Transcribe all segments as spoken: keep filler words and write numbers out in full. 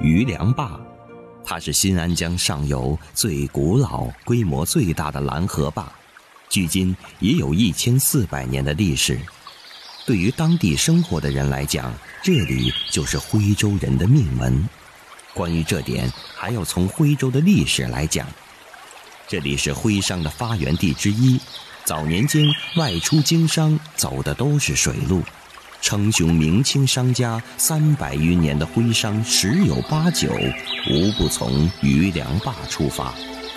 余梁坝，它是新安江上游最古老、规模最大的拦河坝，距今也有一千四百年的历史。对于当地生活的人来讲，这里就是徽州人的命门。关于这点，还要从徽州的历史来讲。这里是徽商的发源地之一，早年间外出经商走的都是水路，称雄明清商家三百余年的徽商十有八九无不从余梁坝出发。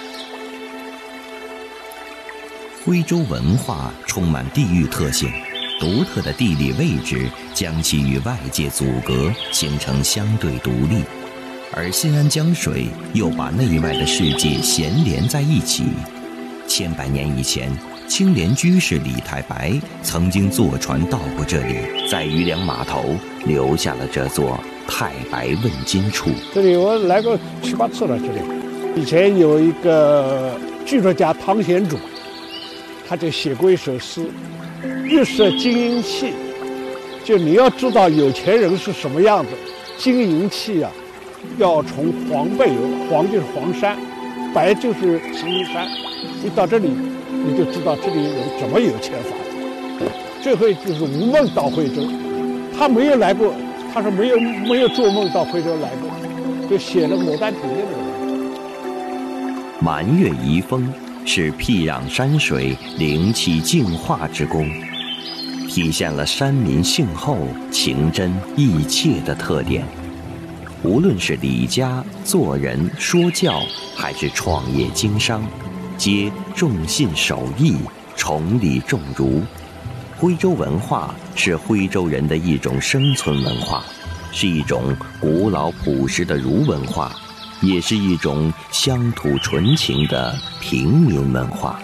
徽州文化充满地域特性，独特的地理位置将其与外界阻隔，形成相对独立。而新安江水又把内外的世界衔连在一起。千百年以前，青莲居士李太白曾经坐船到过这里，在余梁码头留下了这座太白问津处。 这里我来过七八次了。这里以前有一个剧作家汤显祖，他就写过一首诗：日摄金银器。就你要知道有钱人是什么样子，金银器啊，要从黄背有，黄就是黄山，白就是石英山。你到这里，你就知道这里人怎么有钱法。最后就是吴孟到徽州，他没有来过，他说没有没有做梦到徽州来过，就写了《牡丹亭》的人。 满月遗风是僻壤山水灵气净化之功，体现了山民性厚、情真意切的特点。无论是理家、做人、说教，还是创业经商，皆重信守义，崇礼重儒。徽州文化是徽州人的一种生存文化，是一种古老朴实的儒文化，也是一种乡土纯情的平民文化。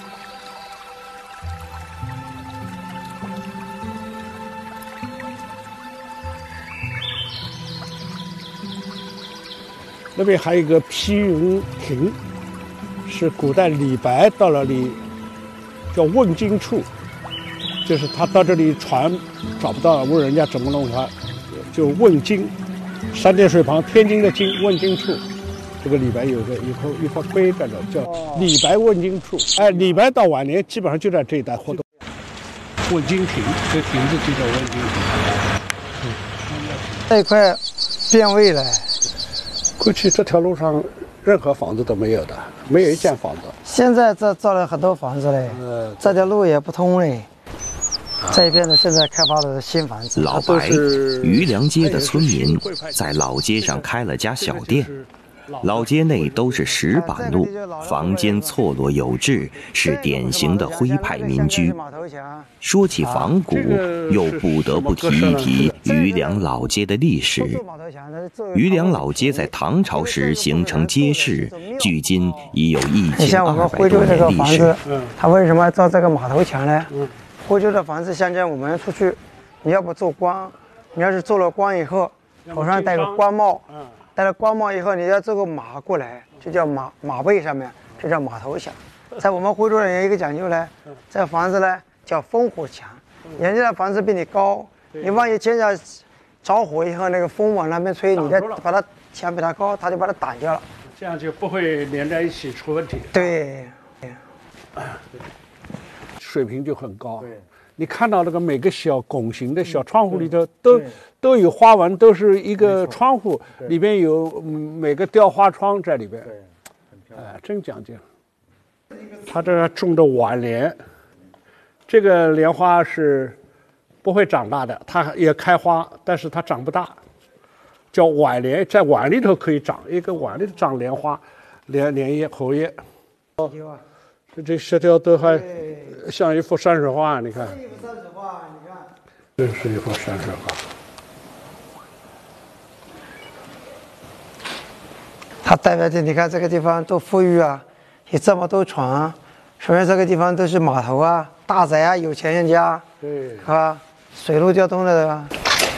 那边还有一个披云亭，是古代李白到了里叫问津处，就是他到这里船找不到，问人家怎么弄他，就问津，三点水旁天津的津，问津处。这个李白有个一块一块碑在这，叫李白问津处。哎，李白到晚年基本上就在这一带活动。问津亭，这亭子就叫问津亭。 这一块变味了。 过去这条路上任何房子都没有的，没有一间房子。 现在这造了很多房子嘞，呃、这条路也不通嘞。啊、这边呢，现在开发的新房子。 老白，余梁街的村民在老街上开了家小店。老街内都是石板路，房间错落有致，是典型的徽派民居。说起仿古，又不得不提一提余梁老街的历史。余梁老街在唐朝时形成街市，距今已有一千二百多年历史。 它为什么造这个码头墙呢？徽州的房子，现在我们出去，你要不做官，你要是做了官以后，头上戴个官帽。戴了官帽以后，你要这个马过来，就叫马马背上面，这叫马头墙。在我们徽州人有一个讲究呢，这房子呢叫烽火墙，人家的房子比你高，你万一见着着火以后，那个风往那边吹，你再把它墙比它高，它就把它挡掉了， 这样就不会连在一起出问题。 对， 水平就很高。你看到那个每个小拱形的小窗户里头都都有花纹，都是一个窗户里边有每个雕花窗在里边，哎、呃，真讲究。他这种的晚莲，这个莲花是不会长大的，它也开花，但是它长不大，叫晚莲，在碗里头可以长，一个碗里头长莲花，莲莲叶、荷叶。哦，这这石条都还像一幅山水画，你看。 一幅山水画，你看。 这是一幅山水画。 它代表的，你看这个地方多富裕啊，有这么多船，说明这个地方都是码头啊、大宅啊、有钱人家， 对， 是吧？水陆交通的，对吧？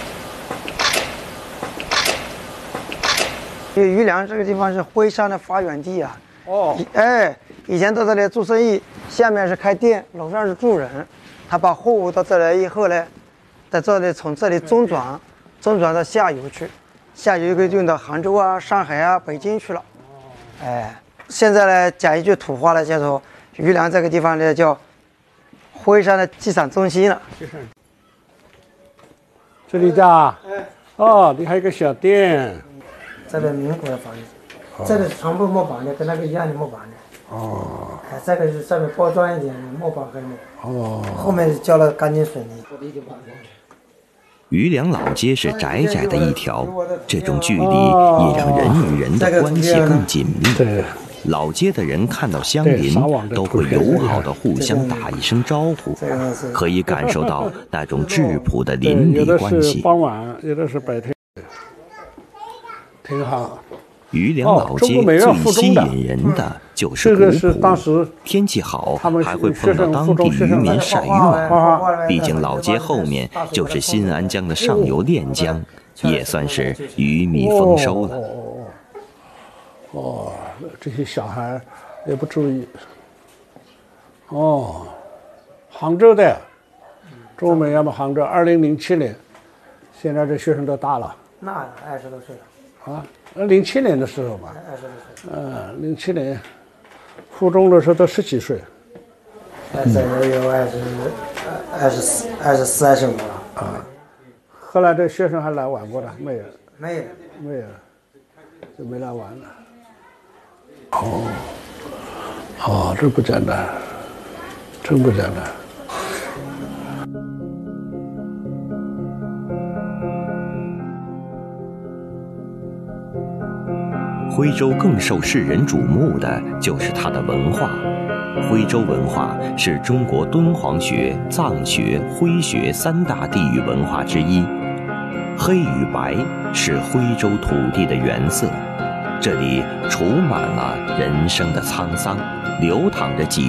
因为余梁这个地方是徽商的发源地啊。 哦， 哎，以前到这里做生意，下面是开店，楼上是住人。他把货物到这来以后呢，在这里从这里中转，中转到下游去， 下游就运到杭州啊、上海啊、北京去了。哎，现在呢，讲一句土话呢，叫做余梁这个地方呢叫徽山的集散中心了。 这里家，哦，你还有个小店。 这个民国的房子，这个是全部木板的，跟那个一样的木板的。哦。哎，这个是上面包装一点木板和木。哦。后面浇了钢筋水泥。 余梁老街是窄窄的一条，这种距离也让人与人的关系更紧密。 对。 老街的人看到乡邻都会友好的互相打一声招呼，可以感受到那种质朴的邻里关系。 有的是傍晚，有的是白天，挺好。 余梁老街最吸引人的就是古朴，天气好还会碰到当地渔民晒渔网。毕竟老街后面就是新安江的上游练江，也算是鱼米丰收了。 哦，这些小孩也不注意。哦，杭州的，中美要么杭州，二零零七年，现在这学生都大了。 那二十多岁了。 啊，零七年的时候吧。 二十多岁。 嗯，零七年，初中的时候都十几岁。 现在也有二十、二十四、二十四、二十五了。 啊，后来这学生还来玩过的没有？ 没有， 没有，就没来玩了。哦，哦，这不简单，真不简单。 徽州更受世人瞩目的就是它的文化。徽州文化是中国敦煌学、藏学、徽学三大地域文化之一。黑与白是徽州土地的原色。这里储满了人生的沧桑，流淌着几